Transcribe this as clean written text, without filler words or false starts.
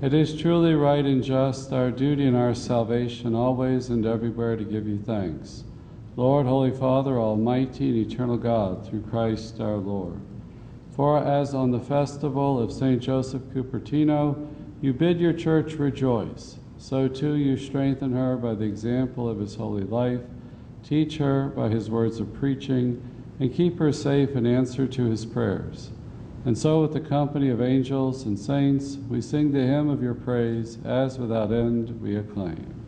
It is truly right and just, our duty and our salvation, always and everywhere to give you thanks. Lord, Holy Father, Almighty and eternal God, through Christ our Lord. For as on the festival of St. Joseph Cupertino, you bid your church rejoice, so too you strengthen her by the example of his holy life, teach her by his words of preaching, and keep her safe in answer to his prayers. And so with the company of angels and saints, we sing the hymn of your praise, as without end we acclaim.